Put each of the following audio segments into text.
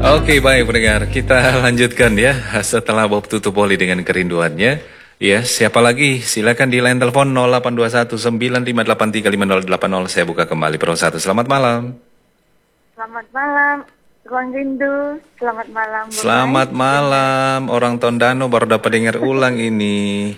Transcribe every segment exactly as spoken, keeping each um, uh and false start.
Oke, baik pendengar. Kita lanjutkan ya setelah Bob tutup poli dengan kerinduannya. Ya, siapa lagi? Silakan di line telepon nol delapan dua satu sembilan lima delapan tiga lima nol delapan nol. Saya buka kembali Pro satu. Selamat malam. Selamat malam, Ruang Rindu. Selamat malam. Bye. Selamat malam. Orang Tondano baru dapat dengar ulang ini.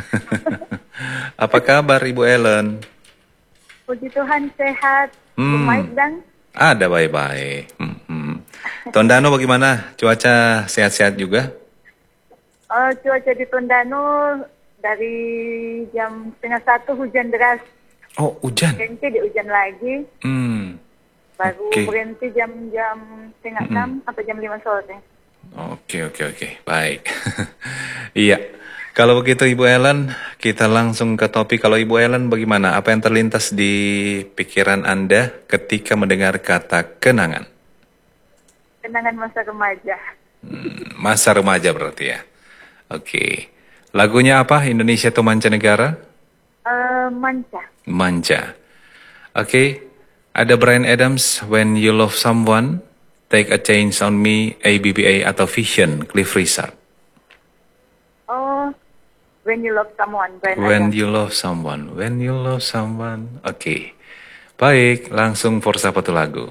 Apa kabar Ibu Ellen? Puji Tuhan sehat. Hmm. Baik dan Ada baik-baik. Hmm, hmm. Tondano bagaimana? Cuaca sehat-sehat juga? uh, cuaca di Tondano dari jam setengah satu hujan deras. Oh, hujan? Berhenti di hujan lagi. Hmm. Baru Okay. berhenti jam-jam setengah Mm-mm. enam atau jam lima sore. Oke, oke, oke. Baik. Iya. Kalau begitu Ibu Ellen, kita langsung ke topik. Kalau Ibu Ellen bagaimana? Apa yang terlintas di pikiran Anda ketika mendengar kata kenangan? Kenangan masa remaja. Hmm, masa remaja berarti ya. Oke. Lagunya apa? Indonesia atau mancanegara? Uh, manca. Manja. Oke. Ada Bryan Adams, When You Love Someone, Take a Chance on Me, A B B A atau Vision, Cliff Richard. Oh, When You Love Someone. Bryan When Adams. you love someone, when you love someone. Oke. Baik, langsung for satu lagu.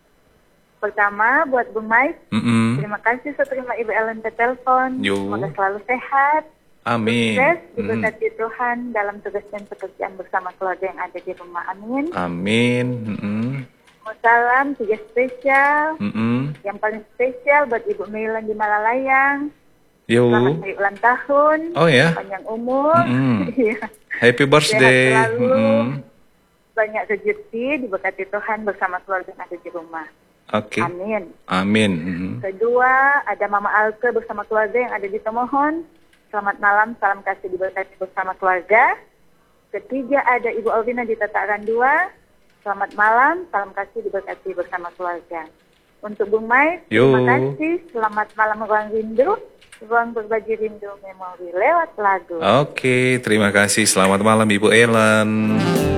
Pertama buat Bung Mike. Mm-mm. Terima kasih sudah terima Ibu Ellen ke telepon. Yo. Semoga selalu sehat. Amin. Sukses, Mm. diberkati Tuhan dalam tugas dan pekerjaan bersama keluarga yang ada di rumah. Amin. Amin. Mm-mm. Salam, tugas spesial. Mm-mm. Yang paling spesial buat Ibu Mailan di Malalayang. Yo. Selamat hari ulang tahun. Oh ya. Panjang umur. Mm-mm. Iya. Happy birthday. Sehat selalu. Mm-mm. Banyak rezeki, diberkati Tuhan bersama keluarga yang ada di rumah. Oke. Amin. Amin. Mm-mm. Kedua, ada Mama Alke bersama keluarga yang ada di Tomohon. Selamat malam, salam kasih diberkati bersama keluarga. Ketiga, ada Ibu Alvina di Tataran dua. Selamat malam, salam kasih diberkati bersama keluarga. Untuk Bung Mai, Yo. terima kasih. Selamat malam Ruang Rindu. Ruang berbagi rindu memori lewat lagu. Oke, terima kasih. Selamat malam Ibu Ellen.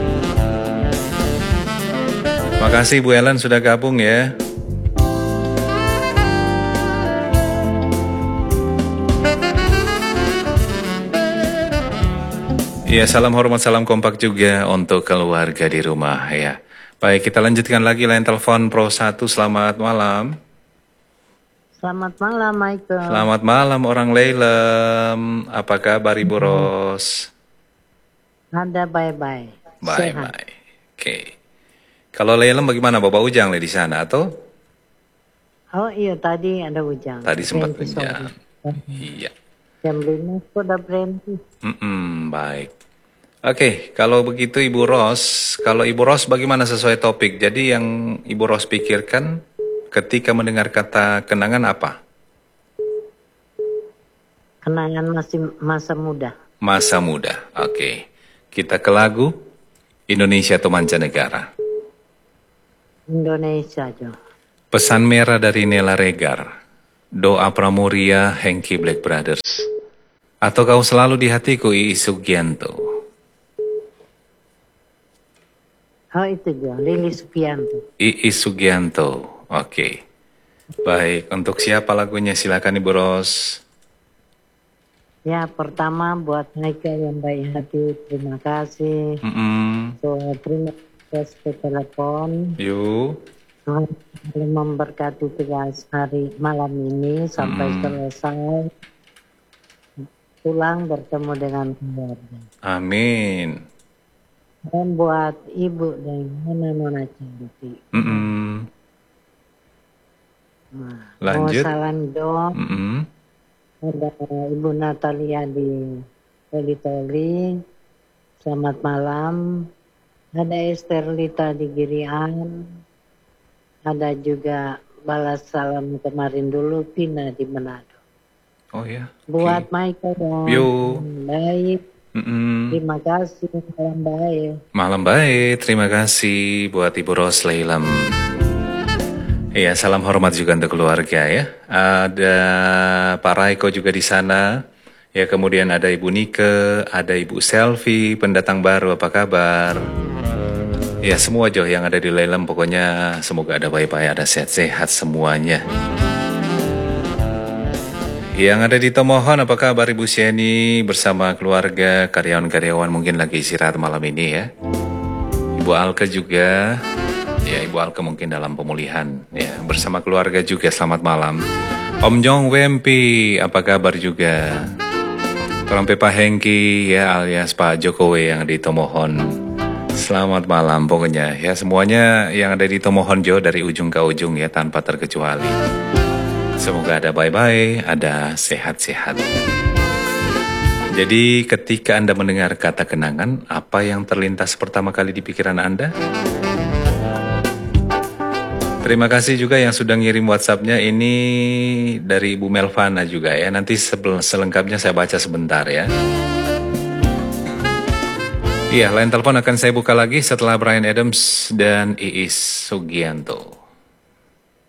Makasih Bu Ellen sudah gabung ya. Iya, salam hormat, salam kompak juga untuk keluarga di rumah ya. Baik, kita lanjutkan lagi line telepon Pro satu. Selamat malam. Selamat malam, Michael. Selamat malam orang Leilem. Apa kabar Ibu Ros? Ada bye-bye. Bye Sehat. bye. Oke. Kalau Leilem bagaimana? Bapak Ujang le di sana atau? Oh iya, tadi ada hujan. Tadi sempat Berhenti hujan. sore. Iya. Jam lima sudah berhenti. Mm-mm, baik. Oke, kalau begitu Ibu Ros, kalau Ibu Ros bagaimana sesuai topik? Jadi yang Ibu Ros pikirkan ketika mendengar kata kenangan apa? Kenangan masih masa muda. Masa muda. Oke. Kita ke lagu Indonesia atau mancanegara. Indonesia, Jo. Pesan merah dari Nela Regar. Doa Pramuria Hengki Black Brothers. Atau kau selalu di hatiku Iis Sugianto. Oh itu, Jo. Lili Supianto. Iis Sugianto. Oke. Baik, untuk siapa lagunya? Silakan Ibu Ros. Ya, pertama buat Michael yang baik hati. Terima kasih. Mm-mm. So, terima kasih ke telepon. Yuk. Tuhan selalu memberkati tugas hari malam ini sampai Mm. selesai. Pulang bertemu dengan keluarga. Amin. Dan buat ibu dan nona-nona cantik. Mm-mm. Nah, Lanjut. mau salam dong. Mm-mm. Ada Ibu Natalia di Toli-Toli. Selamat malam. Ada Esther Lita di Girian. Ada juga balas salam kemarin dulu Pina di Manado. Oh ya. Buat Michael dan Yo. baik. Mm-mm. Terima kasih. Salam baik. Malam baik, terima kasih buat Ibu Ros Leilem. Iya, salam hormat juga untuk keluarga ya. Ada Pak Raiko juga di sana. Ya, kemudian ada Ibu Nike, ada Ibu Selfie, pendatang baru, apa kabar? Ya semua Jo yang ada di Lelem pokoknya semoga ada baik-baik, ada sehat-sehat semuanya. Yang ada di Tomohon, apa kabar Ibu Sheni bersama keluarga, karyawan-karyawan mungkin lagi istirahat malam ini ya. Ibu Alke juga, ya Ibu Alke mungkin dalam pemulihan ya, bersama keluarga juga selamat malam. Om Jong Wempi, apa kabar juga? Tolong Pak Hengki ya alias Pak Jokowi yang di Tomohon. Selamat malam pokoknya ya semuanya yang ada di Tomohon Jo dari ujung ke ujung ya tanpa terkecuali. Semoga ada bye-bye, ada sehat-sehat. Jadi ketika Anda mendengar kata kenangan, apa yang terlintas pertama kali di pikiran Anda? Terima kasih juga yang sudah ngirim WhatsApp-nya, ini dari Ibu Melvana juga ya. Nanti selengkapnya saya baca sebentar ya. Iya, line telepon akan saya buka lagi setelah Brian Adams dan Iis Sugianto.